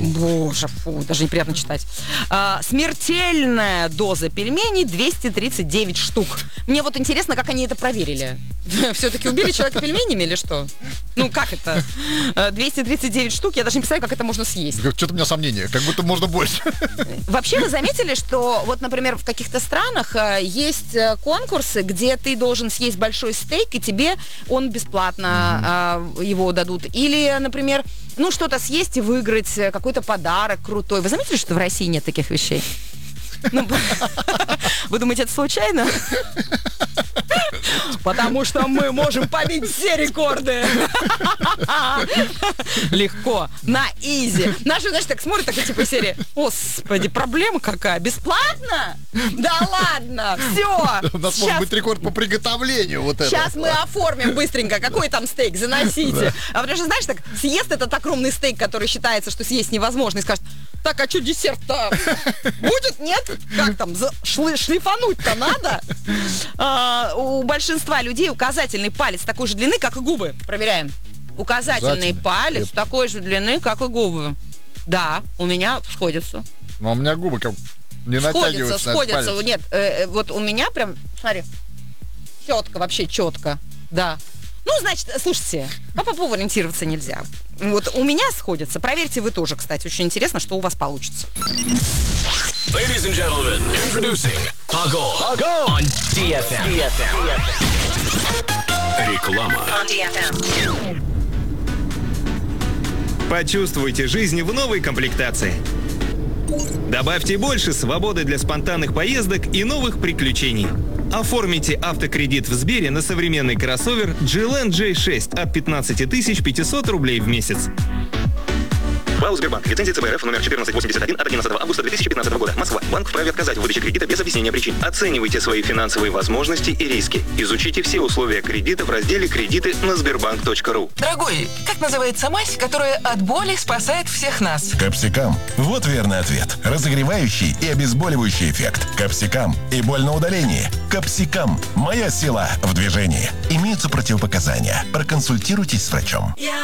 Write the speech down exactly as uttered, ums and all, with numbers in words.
Боже, фу, даже неприятно читать. А, смертельная доза пельменей двести тридцать девять штук. Мне вот интересно, как они это проверили. Все-таки убили человека пельменями или что? Ну, как это? двести тридцать девять штук, я даже не представляю, как это можно съесть. Что-то у меня сомнения, как будто можно больше. Вообще, вы заметили, что вот, например, в каких-то странах есть конкурсы, где ты должен съесть большой стейк, и тебе он бесплатно mm-hmm. его дадут. Или, например, ну, что-то съесть и выиграть какой-то подарок крутой. Вы заметили, что в России нет таких вещей? Ну, вы думаете, это случайно? Потому что мы можем побить все рекорды. Легко, на изи. Наши, знаешь, так смотрят, такой типа серии: господи, проблема какая? Бесплатно? Да ладно, все. У нас может быть рекорд по приготовлению вот этого. Сейчас мы оформим быстренько, какой там стейк, заносите. А потому что, знаешь, так съест этот огромный стейк, который считается, что съесть невозможно, и скажет: так, а что десерт-то? Будет? Нет? Как там? Шли, шлифануть-то надо? А, у большинства людей указательный палец такой же длины, как и губы. Проверяем. Указательный палец Нет. такой же длины, как и губы. Да, у меня сходятся. Но у меня губы как не натягиваются. Сходятся, сходятся. Нет, э, вот у меня прям, смотри, четко, вообще четко. Да. Ну, значит, слушайте, по попу ориентироваться нельзя. Вот у меня сходятся. Проверьте вы тоже, кстати. Очень интересно, что у вас получится. Ladies and gentlemen, introducing Pago. Pago on ди эф эм. ди эф эм. Реклама. On ди эф эм. Почувствуйте жизнь в новой комплектации. Добавьте больше свободы для спонтанных поездок и новых приключений. Оформите автокредит в Сбере на современный кроссовер джи эл эн джей шесть от пятнадцать тысяч пятьсот рублей в месяц. ПАО «Сбербанк». Лицензия цэ бэ эр эф номер четырнадцать восемьдесят один от одиннадцатого августа две тысячи пятнадцатого года. Москва. Банк вправе отказать в выдаче кредита без объяснения причин. Оценивайте свои финансовые возможности и риски. Изучите все условия кредита в разделе «Кредиты» на сбербанк точка ру. Дорогой, как называется мазь, которая от боли спасает всех нас? Капсикам. Вот верный ответ. Разогревающий и обезболивающий эффект. Капсикам. И боль на удалении. Капсикам. Моя сила в движении. Имеются противопоказания. Проконсультируйтесь с врачом.